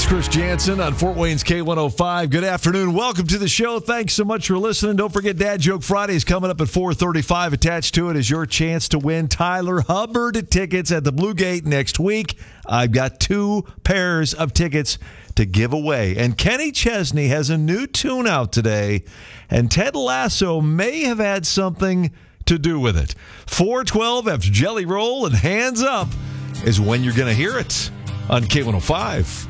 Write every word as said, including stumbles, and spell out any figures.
Chris Jansen on Fort Wayne's K one oh five. Good afternoon. Welcome to the show. Thanks so much for listening. Don't forget Dad Joke Friday is coming up at four thirty-five. Attached to it is your chance to win Tyler Hubbard tickets at the Blue Gate next week. I've got two pairs of tickets to give away. And Kenny Chesney has a new tune out today, and Ted Lasso may have had something to do with it. four twelve after Jelly Roll and Hands Up is when you're going to hear it on K one oh five.